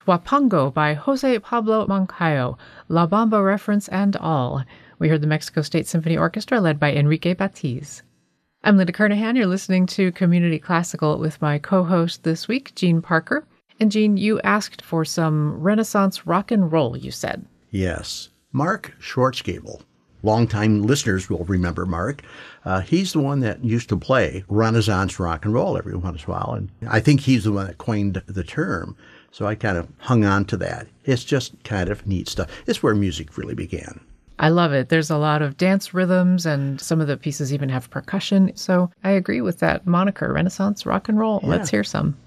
Huapango by Jose Pablo Moncayo, La Bamba reference and all. We heard the Mexico State Symphony Orchestra led by Enrique Batiz. I'm Linda Kernahan. You're listening to Community Classical with my co-host this week, Jean Parker. And Jean, you asked for some Renaissance rock and roll, you said. Yes. Mark Schwarzgebel. Longtime listeners will remember Mark. He's the one that used to play Renaissance rock and roll every once in a while. And I think he's the one that coined the term. So I kind of hung on to that. It's just kind of neat stuff. It's where music really began. I love it. There's a lot of dance rhythms, and some of the pieces even have percussion. So I agree with that moniker, Renaissance rock and roll. Yeah. Let's hear some.